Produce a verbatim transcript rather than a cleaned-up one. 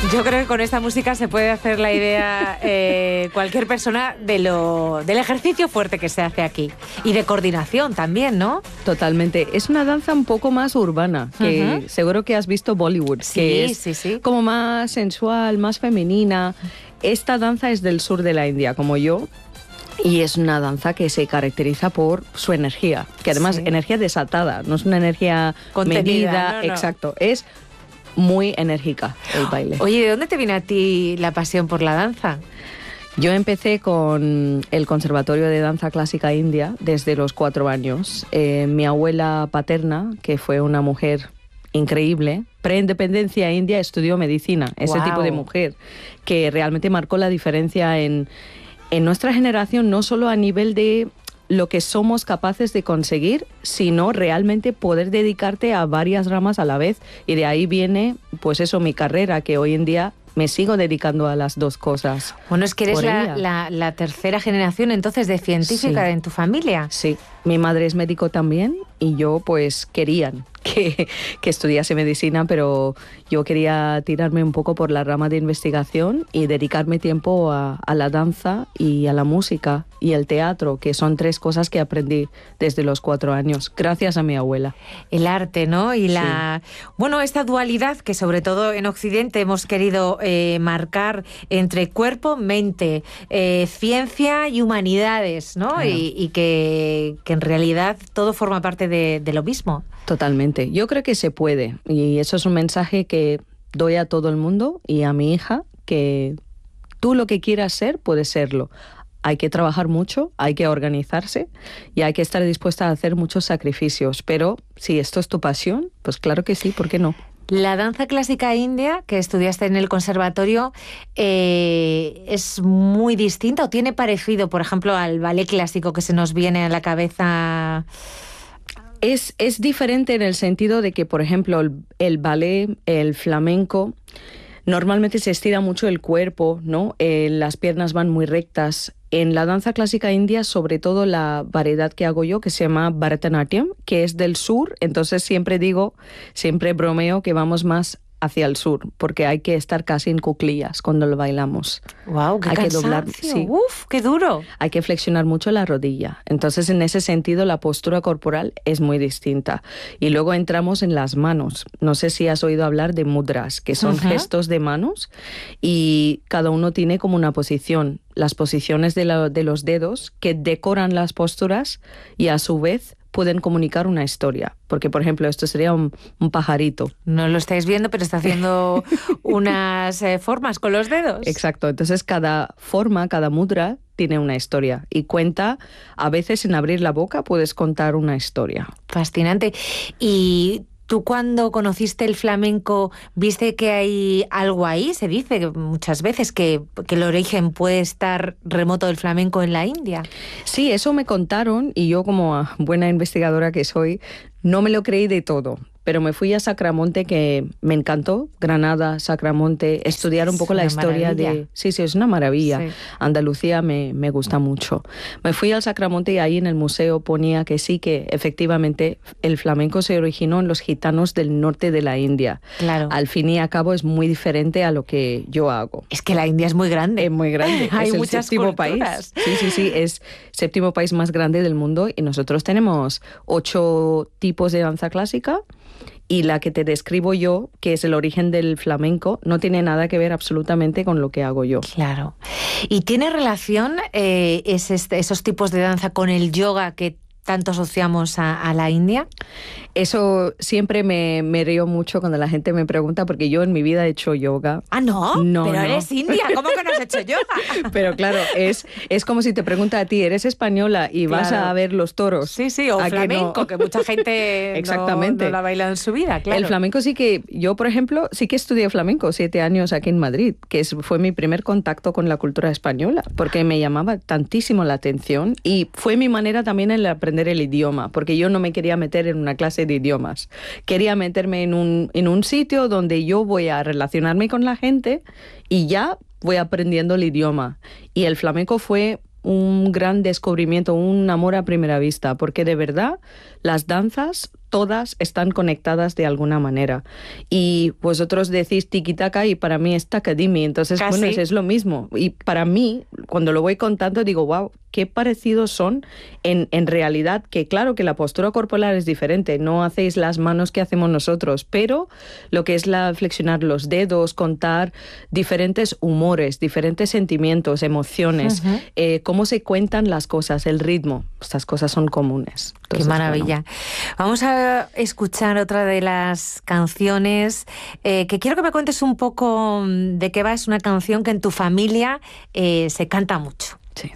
Yo creo que con esta música se puede hacer la idea eh, cualquier persona de lo del ejercicio fuerte que se hace aquí. Y de coordinación también, ¿no? Totalmente. Es una danza un poco más urbana, que Uh-huh. seguro que has visto Bollywood, Sí, que es sí, sí. como más sensual, más femenina. Esta danza es del sur de la India, como yo. Y es una danza que se caracteriza por su energía, que además Sí. energía desatada, no es una energía Contenida, medida, no, no. exacto, es muy enérgica el baile. Oye, ¿de dónde te viene a ti la pasión por la danza? Yo empecé con el Conservatorio de Danza Clásica India desde los cuatro años. Eh, mi abuela paterna, que fue una mujer increíble, pre-independencia india, estudió medicina, ese Guau. tipo de mujer, que realmente marcó la diferencia en, en nuestra generación, no solo a nivel de lo que somos capaces de conseguir, sino realmente poder dedicarte a varias ramas a la vez. Y de ahí viene, pues eso, mi carrera, que hoy en día me sigo dedicando a las dos cosas. Bueno, es que eres Por la, ella. la- la tercera generación entonces de científica Sí. en tu familia. Sí, mi madre es médico también y yo pues querían que, que estudiase medicina, pero yo quería tirarme un poco por la rama de investigación y dedicarme tiempo a, a la danza y a la música y el teatro, que son tres cosas que aprendí desde los cuatro años, gracias a mi abuela. El arte, ¿no? Y la bueno, esta dualidad que sobre todo en Occidente hemos querido eh, marcar entre cuerpo, mente, eh, ciencia y humanidades, ¿no? Claro. Y, y que, que en realidad todo forma parte de, de lo mismo. Totalmente. Yo creo que se puede y eso es un mensaje que doy a todo el mundo y a mi hija, que tú lo que quieras ser, puedes serlo. Hay que trabajar mucho, hay que organizarse y hay que estar dispuesta a hacer muchos sacrificios. Pero si esto es tu pasión, pues claro que sí, ¿por qué no? La danza clásica india que estudiaste en el conservatorio eh, es muy distinta o tiene parecido, por ejemplo, al ballet clásico que se nos viene a la cabeza. Es, es diferente en el sentido de que, por ejemplo, el, el ballet, el flamenco, normalmente se estira mucho el cuerpo, ¿no? Eh, las piernas van muy rectas. En la danza clásica india, sobre todo la variedad que hago yo, que se llama Bharatanatyam, que es del sur, entonces siempre digo, siempre bromeo que vamos más hacia el sur, porque hay que estar casi en cuclillas cuando lo bailamos. ¡Wow! ¡Qué Hay que cansancio! doblar, sí. ¡Uf! ¡Qué duro! Hay que flexionar mucho la rodilla. Entonces, en ese sentido, la postura corporal es muy distinta. Y luego entramos en las manos. No sé si has oído hablar de mudras, que son Ujú. gestos de manos y cada uno tiene como una posición. Las posiciones de, la- de los dedos que decoran las posturas y a su vez pueden comunicar una historia. Porque, por ejemplo, esto sería un, un pajarito. No lo estáis viendo, pero está haciendo unas eh, formas con los dedos. Exacto, entonces cada forma, cada mudra tiene una historia y cuenta, a veces en abrir la boca puedes contar una historia. Fascinante. Y tú cuando conociste el flamenco, ¿viste que hay algo ahí? Se dice que muchas veces que, que el origen puede estar remoto del flamenco en la India. Sí, eso me contaron y yo como ah, buena investigadora que soy, no me lo creí de todo. Pero me fui a Sacramonte, que me encantó, Granada, Sacramonte, estudiar un Es poco la una historia maravilla. de... Sí, sí, es una maravilla. Sí. Andalucía me, me gusta mucho. Me fui al Sacramonte y ahí en el museo ponía que sí, que efectivamente el flamenco se originó en los gitanos del norte de la India. Claro. Al fin y al cabo es muy diferente a lo que yo hago. Es que la India es muy grande. Es muy grande. Hay es el muchas séptimo culturas. país. Sí, sí, sí. Es séptimo país más grande del mundo y nosotros tenemos ocho tipos de danza clásica. Y la que te describo yo, que es el origen del flamenco, no tiene nada que ver absolutamente con lo que hago yo. Claro. ¿Y tiene relación eh, es este- esos tipos de danza con el yoga que tanto asociamos a, a la India? Eso siempre me, me río mucho cuando la gente me pregunta, porque yo en mi vida he hecho yoga. Ah, no, No, pero no. eres india, ¿cómo que no has hecho yoga? Pero claro, es, es como si te pregunta a ti, eres española y vas Claro. a ver los toros. Sí, sí, o ¿A que flamenco, no? que mucha gente no- Exactamente. no, la baila en su vida, claro. El flamenco sí que, yo por ejemplo, sí que estudié flamenco siete años aquí en Madrid, que es, fue mi primer contacto con la cultura española, porque me llamaba tantísimo la atención y fue mi manera también en aprender el idioma, porque yo no me quería meter en una clase de idiomas. Quería meterme en un, en un sitio donde yo voy a relacionarme con la gente y ya voy aprendiendo el idioma. Y el flamenco fue un gran descubrimiento, un amor a primera vista, porque de verdad las danzas todas están conectadas de alguna manera. Y vosotros decís tiki-taka y para mí es takadimi, entonces Casi. bueno, es, es lo mismo. Y para mí, cuando lo voy contando, digo, wow, qué parecidos son en, en realidad, que claro que la postura corporal es diferente, no hacéis las manos que hacemos nosotros, pero lo que es la flexionar los dedos, contar diferentes humores, diferentes sentimientos, emociones, Uh-huh. eh, cómo se cuentan las cosas, el ritmo, estas cosas son comunes. Entonces, Qué maravilla. bueno. Vamos a escuchar otra de las canciones eh, que quiero que me cuentes un poco de qué va. Es una canción que en tu familia eh, se canta mucho.